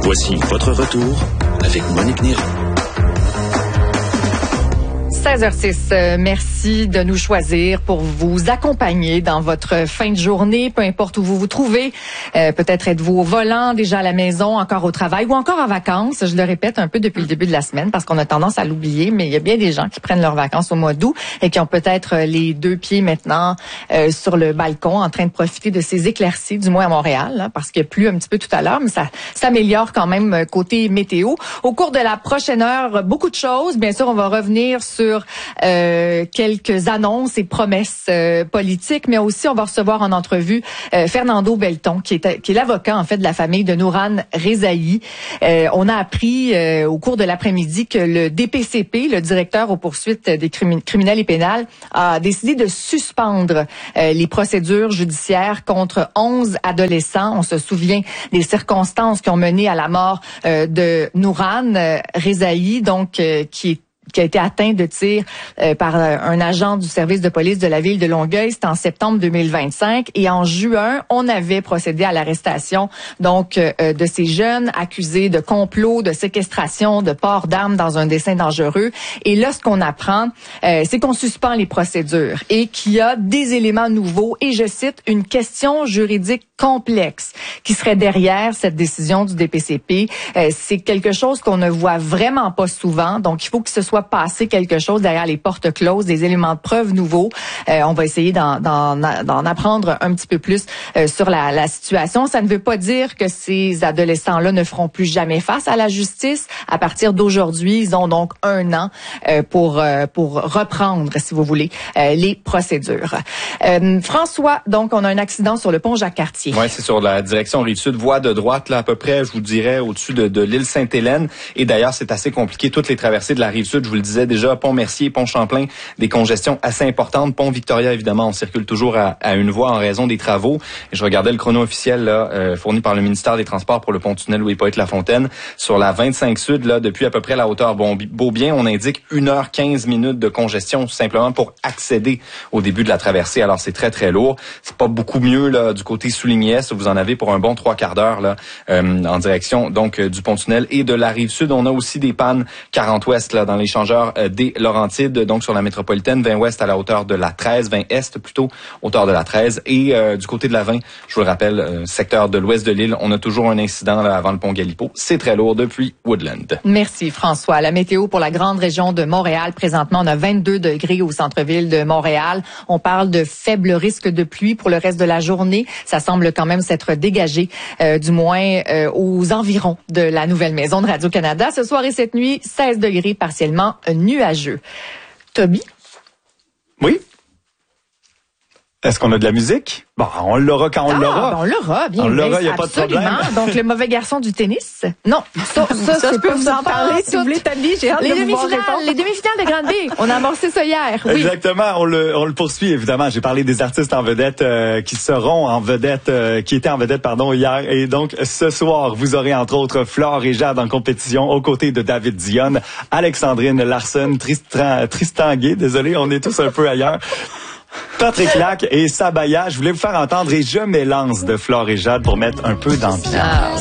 Voici votre retour avec Monique Néron. 16h06, merci de nous choisir pour vous accompagner dans votre fin de journée, peu importe où vous vous trouvez. Peut-être êtes-vous au volant, déjà à la maison, encore au travail ou encore en vacances. Je le répète un peu depuis le début de la semaine parce qu'on a tendance à l'oublier, mais il y a bien des gens qui prennent leurs vacances au mois d'août et qui ont peut-être les deux pieds maintenant sur le balcon en train de profiter de ces éclaircies, du moins à Montréal, hein, parce qu'il y a plu un petit peu tout à l'heure, mais ça s'améliore quand même côté météo. Au cours de la prochaine heure, beaucoup de choses. Bien sûr, on va revenir sur quelques annonces et promesses politiques, mais aussi on va recevoir en entrevue Fernando Belton, qui est l'avocat en fait de la famille de Nourane Rezaie. On a appris au cours de l'après-midi que le DPCP, le directeur aux poursuites des criminels et pénales, a décidé de suspendre les procédures judiciaires contre 11 adolescents. On se souvient des circonstances qui ont mené à la mort de Nourane Rezaie, donc qui a été atteint de tir par un agent du service de police de la ville de Longueuil. C'était en septembre 2025. Et en juin, on avait procédé à l'arrestation donc de ces jeunes accusés de complot, de séquestration, de port d'armes dans un dessein dangereux. Et là, ce qu'on apprend, c'est qu'on suspend les procédures et qu'il y a des éléments nouveaux. Et je cite, une question juridique complexe qui serait derrière cette décision du DPCP. C'est quelque chose qu'on ne voit vraiment pas souvent. Donc, il faut que ce soit passé quelque chose derrière les portes closes, des éléments de preuve nouveaux. On va essayer d'en apprendre un petit peu plus sur la situation. Ça ne veut pas dire que ces adolescents-là ne feront plus jamais face à la justice. À partir d'aujourd'hui, ils ont donc 1 an pour reprendre, si vous voulez, les procédures. François, donc on a un accident sur le pont Jacques-Cartier. Oui, c'est sur la direction Rive-Sud, voie de droite, là à peu près, je vous dirais, au-dessus de l'île Sainte-Hélène. Et d'ailleurs, c'est assez compliqué, toutes les traversées de la Rive-Sud. Je vous le disais déjà, pont Mercier, pont Champlain, des congestions assez importantes. Pont Victoria, évidemment, on circule toujours à une voie en raison des travaux. Et je regardais le chrono officiel là, fourni par le ministère des Transports pour le pont-tunnel Louis-Pointe-Lafontaine. Sur la 25 Sud, là, depuis à peu près la hauteur Beaubien, on indique 1h15 de congestion simplement pour accéder au début de la traversée. Alors, c'est très, très lourd. C'est pas beaucoup mieux là du côté Souligny-Est. Vous en avez pour un bon 3/4 d'heure là, en direction donc du pont-tunnel et de la Rive-Sud. On a aussi des pannes 40 Ouest là, dans l'échangeur des Laurentides, donc sur la métropolitaine, 20 Ouest à la hauteur de la 13, 20 Est plutôt, hauteur de la 13. Et du côté de la 20, je vous le rappelle, secteur de l'ouest de l'île, on a toujours un incident là, avant le pont Galipo. C'est très lourd depuis Woodland. Merci François. La météo pour la grande région de Montréal, présentement, on a 22 degrés au centre-ville de Montréal. On parle de faible risque de pluie pour le reste de la journée. Ça semble quand même s'être dégagé, du moins aux environs de la nouvelle maison de Radio-Canada. Ce soir et cette nuit, 16 degrés partiellement nuageux. Toby? Oui? Est-ce qu'on a de la musique? Bon, on l'aura quand on l'aura. On l'aura, bien. On l'aura, il n'y a absolument. pas de problème. Donc, le mauvais garçon du tennis? Non. Ça je peux vous en parler si vous voulez, Toby. J'ai hâte de vous voir répondre. Les demi-finales de Grande B. On a amorcé ça hier. Oui. Exactement. On le poursuit, évidemment. J'ai parlé des artistes en vedette qui seront en vedette, qui étaient en vedette, hier. Et donc, ce soir, vous aurez entre autres Flore et Jade en compétition aux côtés de David Dionne, Alexandrine Larsen, Tristan Gay. Désolé, on est tous un peu ailleurs. Patrick Lac et Sabaya, je voulais vous faire entendre Et je m'élance de Flore et Jade pour mettre un peu d'ambiance.